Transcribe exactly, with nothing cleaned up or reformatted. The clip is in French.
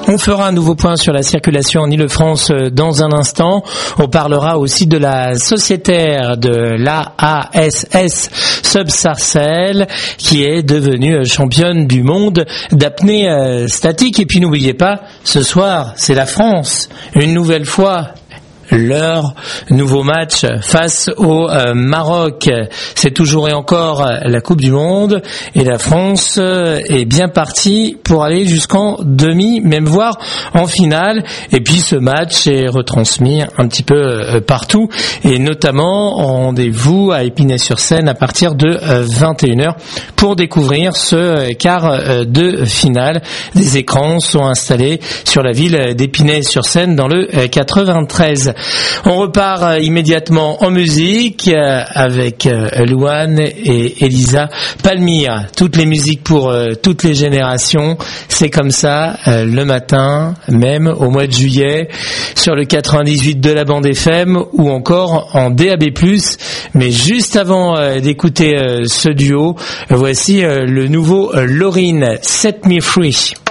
On fera un nouveau point sur la circulation en Ile-de-France dans un instant. On parlera aussi de la sociétaire de l'A A S S Sub-Sarcelles qui est devenue championne du monde d'apnée statique. Et puis n'oubliez pas, ce soir, c'est la France, une nouvelle fois. Leur nouveau match face au euh, Maroc. C'est toujours et encore la Coupe du Monde et la France euh, est bien partie pour aller jusqu'en demi, même voire en finale. Et puis ce match est retransmis un petit peu euh, partout et notamment en rendez-vous à Épinay-sur-Seine à partir de euh, vingt et une heures pour découvrir ce quart euh, de finale. Des écrans sont installés sur la ville d'Épinay-sur-Seine dans le euh, quatre-vingt-treize. On repart immédiatement en musique avec Louane et Elisa Palmyre. Toutes les musiques pour toutes les générations. C'est comme ça le matin, même au mois de juillet, sur le quatre-vingt-dix-huit de la bande F M ou encore en D A B plus. Mais juste avant d'écouter ce duo, voici le nouveau Lauryn, Set Me Free.